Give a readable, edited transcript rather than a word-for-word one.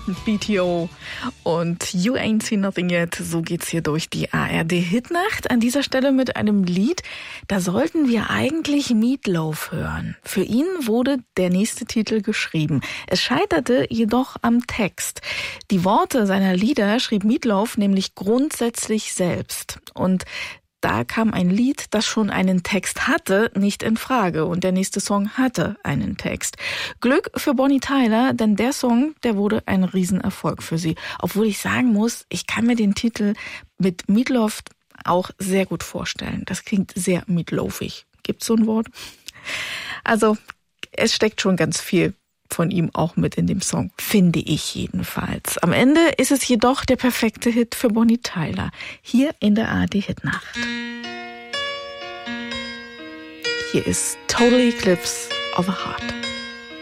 BTO und You Ain't Seen Nothing Yet. So geht's hier durch die ARD-Hitnacht. An dieser Stelle mit einem Lied, da sollten wir eigentlich Meat Loaf hören. Für ihn wurde der nächste Titel geschrieben. Es scheiterte jedoch am Text. Die Worte seiner Lieder schrieb Meat Loaf nämlich grundsätzlich selbst. Und da kam ein Lied, das schon einen Text hatte, nicht in Frage. Und der nächste Song hatte einen Text. Glück für Bonnie Tyler, denn der Song, der wurde ein Riesenerfolg für sie. Obwohl ich sagen muss, ich kann mir den Titel mit Meat Loaf auch sehr gut vorstellen. Das klingt sehr meatloafig. Gibt's so ein Wort? Also, es steckt schon ganz viel von ihm auch mit in dem Song, finde ich jedenfalls. Am Ende ist es jedoch der perfekte Hit für Bonnie Tyler, hier in der ARD-Hitnacht. Hier ist Total Eclipse of a Heart.